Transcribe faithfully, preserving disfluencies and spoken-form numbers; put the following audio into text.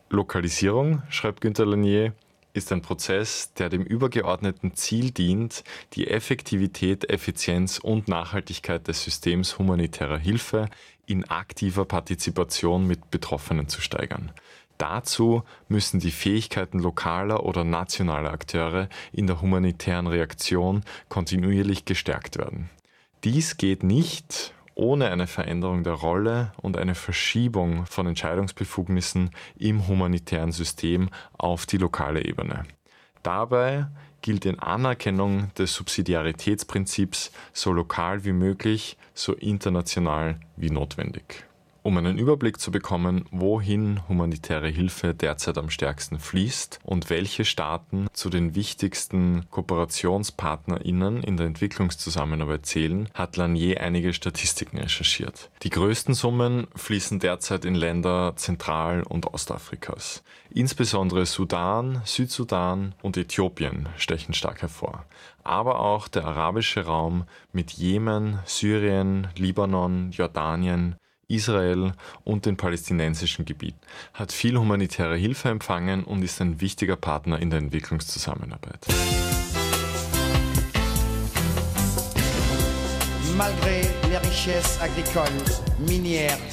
Lokalisierung, schreibt Günter Lasnier, ist ein Prozess, der dem übergeordneten Ziel dient, die Effektivität, Effizienz und Nachhaltigkeit des Systems humanitärer Hilfe in aktiver Partizipation mit Betroffenen zu steigern. Dazu müssen die Fähigkeiten lokaler oder nationaler Akteure in der humanitären Reaktion kontinuierlich gestärkt werden. Dies geht nicht ohne eine Veränderung der Rolle und eine Verschiebung von Entscheidungsbefugnissen im humanitären System auf die lokale Ebene. Dabei gilt in Anerkennung des Subsidiaritätsprinzips so lokal wie möglich, so international wie notwendig. Um einen Überblick zu bekommen, wohin humanitäre Hilfe derzeit am stärksten fließt und welche Staaten zu den wichtigsten KooperationspartnerInnen in der Entwicklungszusammenarbeit zählen, hat Lasnier einige Statistiken recherchiert. Die größten Summen fließen derzeit in Länder Zentral- und Ostafrikas. Insbesondere Sudan, Südsudan und Äthiopien stechen stark hervor. Aber auch der arabische Raum mit Jemen, Syrien, Libanon, Jordanien, Israel und den palästinensischen Gebieten hat viel humanitäre Hilfe empfangen und ist ein wichtiger Partner in der Entwicklungszusammenarbeit. Malgré les richesses agricoles, minières,